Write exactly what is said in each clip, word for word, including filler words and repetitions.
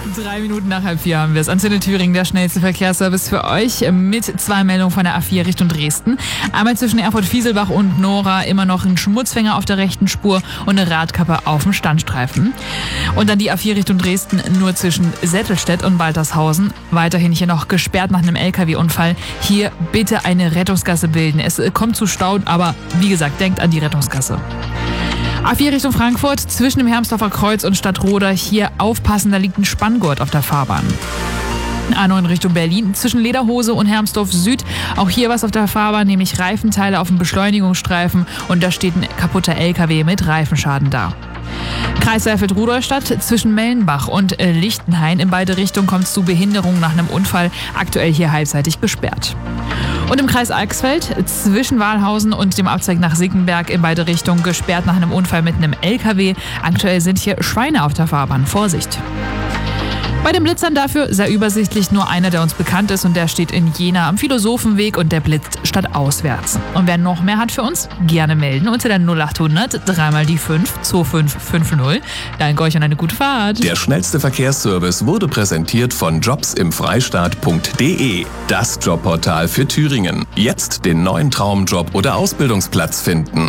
Drei Minuten nach halb vier haben wir es. Antenne Thüringen, der schnellste Verkehrsservice für euch mit zwei Meldungen von der A vier Richtung Dresden. Einmal zwischen Erfurt-Fieselbach und Nora immer noch ein Schmutzfänger auf der rechten Spur und eine Radkappe auf dem Standstreifen. Und dann die A vier Richtung Dresden nur zwischen Settelstedt und Waltershausen. Weiterhin hier noch gesperrt nach einem L K W-Unfall. Hier bitte eine Rettungsgasse bilden. Es kommt zu Stauen, aber wie gesagt, denkt an die Rettungsgasse. A vier Richtung Frankfurt, zwischen dem Hermsdorfer Kreuz und Stadtroda. Hier aufpassen, da liegt ein Spanngurt auf der Fahrbahn. A neun Richtung Berlin, zwischen Lederhose und Hermsdorf Süd. Auch hier was auf der Fahrbahn, nämlich Reifenteile auf dem Beschleunigungsstreifen. Und da steht ein kaputter L K W mit Reifenschaden da. Kreis Saalfeld-Rudolstadt, zwischen Mellenbach und Lichtenhain. In beide Richtungen kommt es zu Behinderungen nach einem Unfall. Aktuell hier halbseitig gesperrt. Und im Kreis Eichsfeld, zwischen Wahlhausen und dem Abzweig nach Sickenberg, in beide Richtungen gesperrt nach einem Unfall mit einem L K W. Aktuell sind hier Schweine auf der Fahrbahn. Vorsicht! Bei den Blitzern dafür sehr übersichtlich nur einer, der uns bekannt ist, und der steht in Jena am Philosophenweg und der blitzt stadtauswärts. Und wer noch mehr hat für uns, gerne melden unter der null acht hundert dreimal die fünf zwei fünf fünf null. Danke euch und eine gute Fahrt. Der schnellste Verkehrsservice wurde präsentiert von jobs im freistaat punkt de, das Jobportal für Thüringen. Jetzt den neuen Traumjob oder Ausbildungsplatz finden.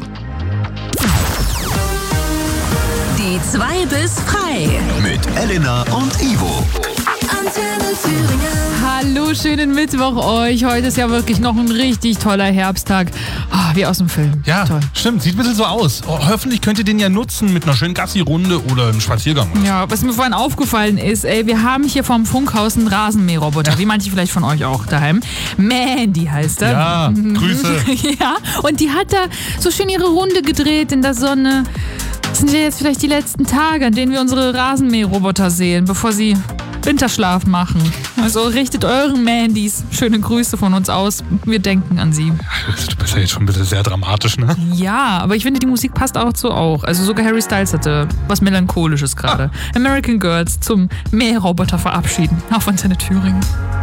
Die zwei bis frei. Mit Elena und Ivo. Antenne Thüringen. Hallo, schönen Mittwoch euch. Heute ist ja wirklich noch ein richtig toller Herbsttag. Oh, wie aus dem Film. Ja, toll. Stimmt. Sieht ein bisschen so aus. Oh, hoffentlich könnt ihr den ja nutzen mit einer schönen Gassi-Runde oder einem Spaziergang. Ja, was mir vorhin aufgefallen ist, ey, wir haben hier vom Funkhaus einen Rasenmäherroboter, ja. Wie manche vielleicht von euch auch daheim. Mandy heißt er. Ja, Grüße. Ja, und die hat da so schön ihre Runde gedreht in der Sonne. Das sind ja jetzt vielleicht die letzten Tage, an denen wir unsere Rasenmäherroboter sehen, bevor sie Winterschlaf machen. Also richtet euren Mandys schöne Grüße von uns aus. Wir denken an sie. Du bist ja jetzt schon ein bisschen sehr dramatisch, ne? Ja, aber ich finde, die Musik passt auch so auch. Also sogar Harry Styles hatte was Melancholisches gerade. Ah. American Girls zum Mäherroboter verabschieden. Auf Antenne Thüringen.